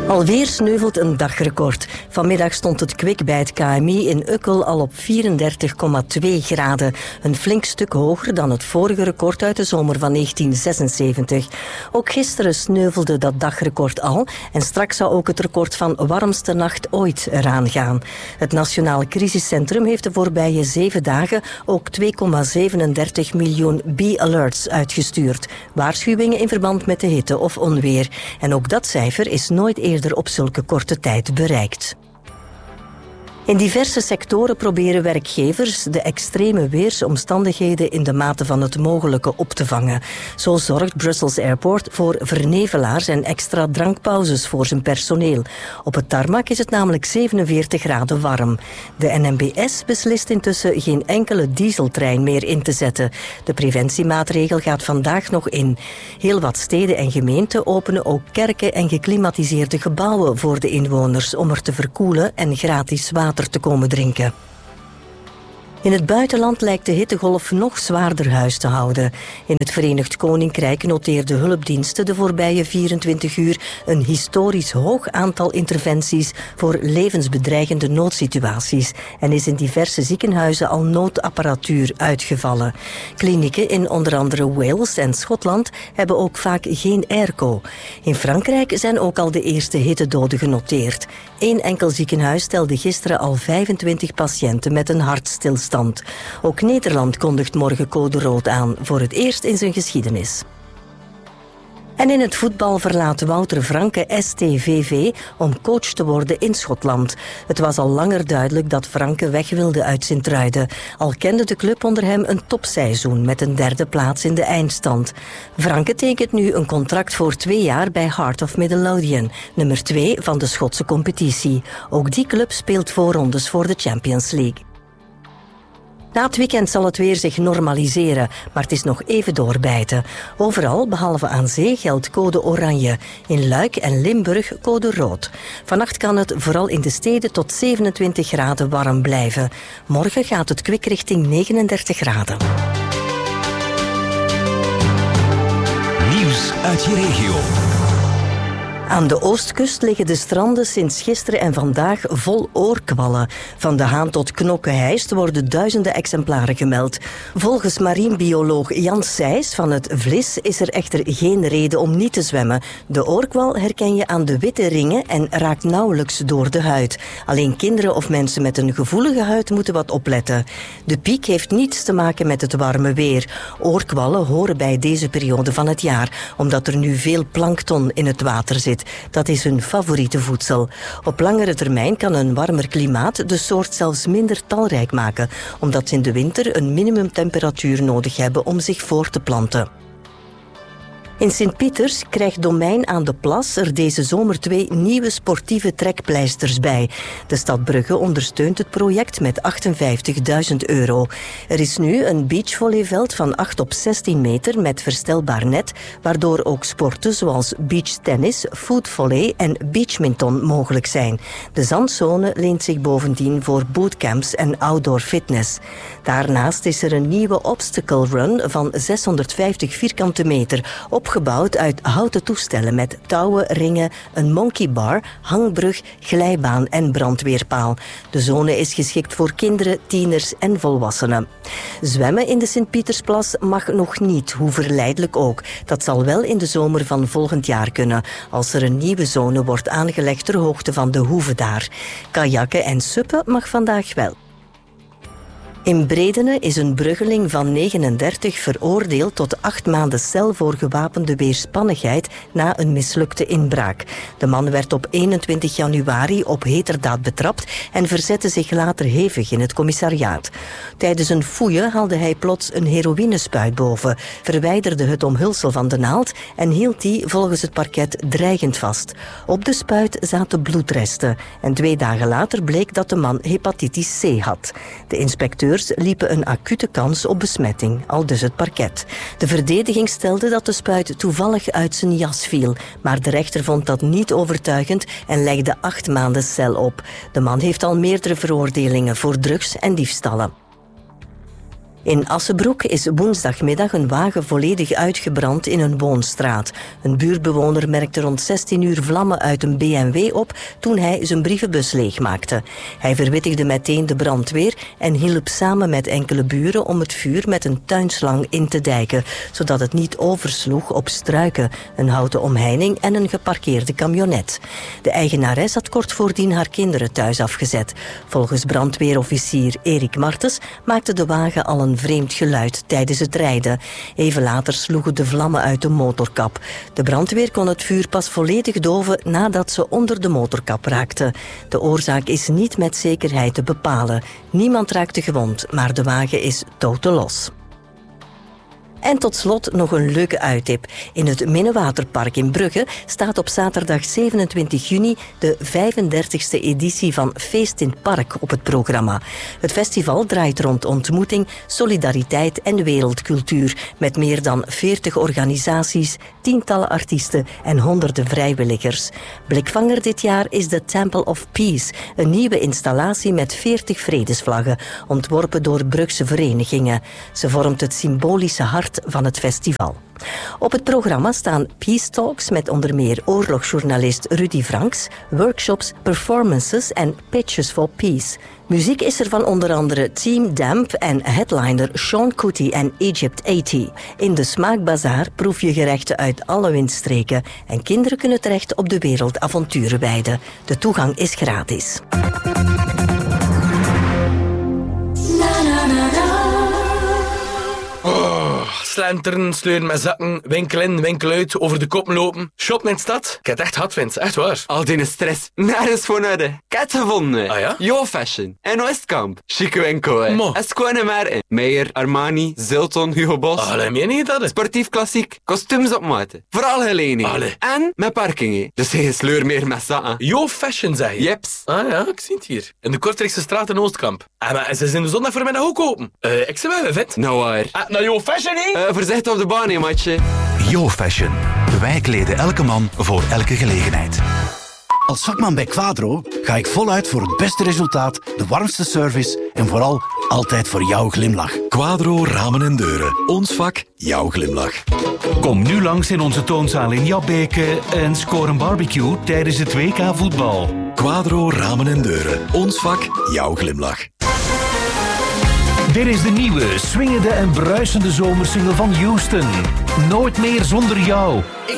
Alweer sneuvelt een dagrecord. Vanmiddag stond het kwik bij het KMI in Ukkel al op 34,2 graden. Een flink stuk hoger dan het vorige record uit de zomer van 1976. Ook gisteren sneuvelde dat dagrecord al en straks zou ook het record van warmste nacht ooit eraan gaan. Het Nationaal Crisiscentrum heeft de voorbije 7 dagen ook 2,37 miljoen B-alerts uitgestuurd. Waarschuwingen in verband met de hitte of onweer. En ook dat cijfer is nooit eerder op zulke korte tijd bereikt. In diverse sectoren proberen werkgevers de extreme weersomstandigheden in de mate van het mogelijke op te vangen. Zo zorgt Brussels Airport voor vernevelaars en extra drankpauzes voor zijn personeel. Op het tarmac is het namelijk 47 graden warm. De NMBS beslist intussen geen enkele dieseltrein meer in te zetten. De preventiemaatregel gaat vandaag nog in. Heel wat steden en gemeenten openen ook kerken en geklimatiseerde gebouwen voor de inwoners om er te verkoelen en gratis water te komen drinken. In het buitenland lijkt de hittegolf nog zwaarder huis te houden. In het Verenigd Koninkrijk noteerden hulpdiensten de voorbije 24 uur een historisch hoog aantal interventies voor levensbedreigende noodsituaties en is in diverse ziekenhuizen al noodapparatuur uitgevallen. Klinieken in onder andere Wales en Schotland hebben ook vaak geen airco. In Frankrijk zijn ook al de eerste hittedoden genoteerd. Eén enkel ziekenhuis stelde gisteren al 25 patiënten met een hartstilstand. Ook Nederland kondigt morgen code rood aan, voor het eerst in zijn geschiedenis. En in het voetbal verlaat Wouter Franke STVV om coach te worden in Schotland. Het was al langer duidelijk dat Franke weg wilde uit Sint-Truiden. Al kende de club onder hem een topseizoen met een 3e plaats in de eindstand. Franke tekent nu een contract voor 2 jaar bij Heart of Midlothian, nummer 2 van de Schotse competitie. Ook die club speelt voorrondes voor de Champions League. Na het weekend zal het weer zich normaliseren, maar het is nog even doorbijten. Overal, behalve aan zee, geldt code oranje. In Luik en Limburg code rood. Vannacht kan het vooral in de steden tot 27 graden warm blijven. Morgen gaat het kwik richting 39 graden. Nieuws uit je regio. Aan de oostkust liggen de stranden sinds gisteren en vandaag vol oorkwallen. Van de Haan tot Knokke-Heist worden duizenden exemplaren gemeld. Volgens marinebioloog Jan Sijs van het Vlis is er echter geen reden om niet te zwemmen. De oorkwal herken je aan de witte ringen en raakt nauwelijks door de huid. Alleen kinderen of mensen met een gevoelige huid moeten wat opletten. De piek heeft niets te maken met het warme weer. Oorkwallen horen bij deze periode van het jaar, omdat er nu veel plankton in het water zit. Dat is hun favoriete voedsel. Op langere termijn kan een warmer klimaat de soort zelfs minder talrijk maken, omdat ze in de winter een minimumtemperatuur nodig hebben om zich voor te planten. In Sint-Pieters krijgt Domein aan de Plas er deze zomer 2 nieuwe sportieve trekpleisters bij. De stad Brugge ondersteunt het project met €58.000. Er is nu een beachvolleyveld van 8 op 16 meter met verstelbaar net, waardoor ook sporten zoals beachtennis, footvolley en beachminton mogelijk zijn. De zandzone leent zich bovendien voor bootcamps en outdoor fitness. Daarnaast is er een nieuwe obstacle run van 650 vierkante meter, opgebouwd uit houten toestellen met touwen, ringen, een monkeybar, hangbrug, glijbaan en brandweerpaal. De zone is geschikt voor kinderen, tieners en volwassenen. Zwemmen in de Sint-Pietersplas mag nog niet, hoe verleidelijk ook. Dat zal wel in de zomer van volgend jaar kunnen, als er een nieuwe zone wordt aangelegd ter hoogte van de Hoeve daar. Kajakken en suppen mag vandaag wel. In Bredene is een bruggeling van 39 veroordeeld tot 8 maanden cel voor gewapende weerspannigheid na een mislukte inbraak. De man werd op 21 januari op heterdaad betrapt en verzette zich later hevig in het commissariaat. Tijdens een fouille haalde hij plots een heroïnespuit boven, verwijderde het omhulsel van de naald en hield die volgens het parket dreigend vast. Op de spuit zaten bloedresten en 2 dagen later bleek dat de man hepatitis C had. De inspecteur liepen een acute kans op besmetting, aldus het parket. De verdediging stelde dat de spuit toevallig uit zijn jas viel, maar de rechter vond dat niet overtuigend en legde 8 maanden cel op. De man heeft al meerdere veroordelingen voor drugs en diefstallen. In Assebroek is woensdagmiddag een wagen volledig uitgebrand in een woonstraat. Een buurtbewoner merkte rond 16 uur vlammen uit een BMW op toen hij zijn brievenbus leegmaakte. Hij verwittigde meteen de brandweer en hielp samen met enkele buren om het vuur met een tuinslang in te dijken, zodat het niet oversloeg op struiken, een houten omheining en een geparkeerde camionet. De eigenares had kort voordien haar kinderen thuis afgezet. Volgens brandweerofficier Erik Martens maakte de wagen al een vreemd geluid tijdens het rijden. Even later sloegen de vlammen uit de motorkap. De brandweer kon het vuur pas volledig doven nadat ze onder de motorkap raakte. De oorzaak is niet met zekerheid te bepalen. Niemand raakte gewond, maar de wagen is totaal. En tot slot nog een leuke uittip. In het Minnewaterpark in Brugge staat op zaterdag 27 juni de 35e editie van Feest in het Park op het programma. Het festival draait rond ontmoeting, solidariteit en wereldcultuur met meer dan 40 organisaties, tientallen artiesten en honderden vrijwilligers. Blikvanger dit jaar is de Temple of Peace, een nieuwe installatie met 40 vredesvlaggen, ontworpen door Brugse verenigingen. Ze vormt het symbolische hart van het festival. Op het programma staan Peace Talks met onder meer oorlogsjournalist Rudy Franks, workshops, performances en pitches for peace. Muziek is er van onder andere Team Damp en headliner Sean Kuti en Egypt 80. In de Smaakbazaar proef je gerechten uit alle windstreken en kinderen kunnen terecht op de wereldavonturenweide. De toegang is gratis. Slenteren, sleuren met zakken, winkel in, winkel uit, over de kop lopen. Shoppen in de stad. Ik heb het echt gehad, Vince. Echt waar. Al die stress, nergens voor nodig. Ik heb het gevonden. Ah ja? Yo Fashion. En Oostkamp. Chique winkel, hè. Mo. En schone merken. Meijer, Armani, Zilton, Hugo Boss. Allee, meen je dat? Sportief klassiek. Kostuums op maat. Vooral gelening. Allee. En met parking, hè. Dus geen sleur meer met zakken. Yo Fashion, zeg je? Jeps. Ah ja, ik zie het hier. In de Kortrijkse straat in Oostkamp. Maar ze zijn de zondag voormiddag ook open. Ik zie wel, Vint. Nou waar. Nou, Yo Fashion, hè? Voorzichtig op de baan, hè, matje. Yo Fashion. Wij kleden elke man voor elke gelegenheid. Als vakman bij Quadro ga ik voluit voor het beste resultaat, de warmste service en vooral altijd voor jouw glimlach. Quadro Ramen en Deuren. Ons vak, jouw glimlach. Kom nu langs in onze toonzaal in Jabbeke en score een barbecue tijdens het WK voetbal. Quadro Ramen en Deuren. Ons vak, jouw glimlach. Dit is de nieuwe, swingende en bruisende zomersingle van Houston. Nooit meer zonder jou.